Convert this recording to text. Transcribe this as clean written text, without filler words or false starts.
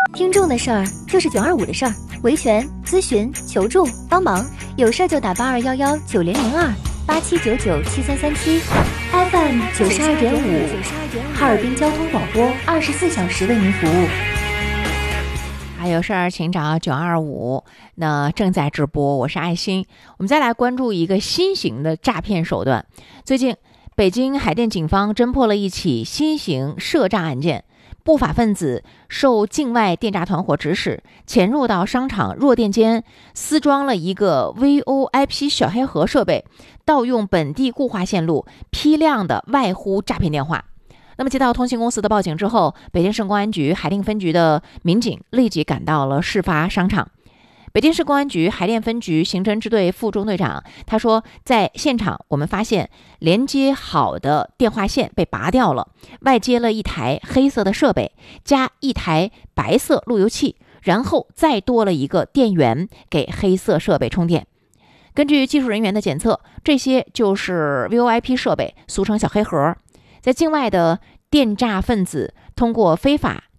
听众的事儿就是925的事儿，维权、咨询、求助、帮忙，有事儿就打8211900287997337 FM 92.5，哈尔滨交通广播24小时为您服务。 还有事儿请找925，那正在直播，我是爱心。我们再来关注一个新型的诈骗手段。最近北京海淀警方侦破了一起新型涉诈案件，不法分子受境外电诈团伙指使，潜入到商场弱电间，私装了一个 VoIP 小黑盒设备，盗用本地固话线路，批量的外呼诈骗电话。那么接到通信公司的报警之后，北京市公安局海淀分局的民警立即赶到了事发商场。北京市公安局海淀分局刑侦支队副中队长他说，在现场我们发现连接好的电话线被拔掉了，外接了一台黑色的设备加一台白色路由器，然后再多了一个电源给黑色设备充电。根据技术人员的检测，这些就是 VoIP 设备，俗称小黑盒。在境外的电诈分子通过非法